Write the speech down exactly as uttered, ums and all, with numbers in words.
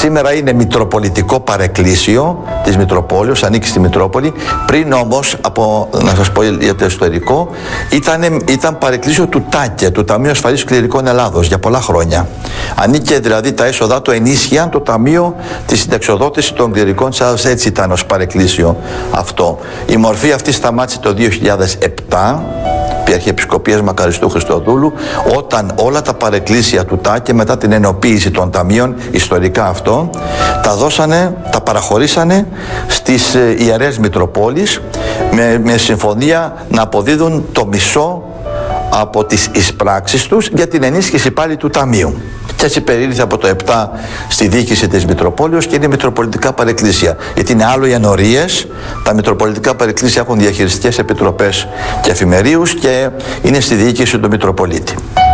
Σήμερα είναι Μητροπολιτικό Παρεκκλήσιο της Μητροπόλεως, ανήκει στη Μητρόπολη. Πριν όμως, από, να σας πω για το ιστορικό, ήταν, ήταν παρεκκλήσιο του ΤΑΚΕ, του Ταμείου Ασφαλής Κληρικών Ελλάδος, για πολλά χρόνια. Ανήκε δηλαδή τα έσοδα του ενίσχυαν το Ταμείο της Συνταξιοδότησης των Κληρικών της Ελλάδος, έτσι ήταν ως παρεκκλήσιο αυτό. Η μορφή αυτή σταμάτησε το δύο χιλιάδες επτά. επί Αρχιεπισκοπείας Μακαριστού Χριστοδούλου, όταν όλα τα παρεκκλήσια του ΤΑΚΕ μετά την ενοποίηση των ταμείων ιστορικά αυτό τα δώσανε, τα παραχωρήσανε στις ε, ιερές Μητροπόλεις με, με συμφωνία να αποδίδουν το μισό από τις εισπράξεις τους για την ενίσχυση πάλι του ταμείου. Και έτσι περίληφθη από το επτά στη διοίκηση της Μητροπόλεως και είναι Μητροπολιτικά Παρεκκλήσια. Γιατί είναι άλλο οι ενορίες, τα Μητροπολιτικά Παρεκκλήσια έχουν διαχειριστικές επιτροπές και εφημερίους και είναι στη διοίκηση του Μητροπολίτη.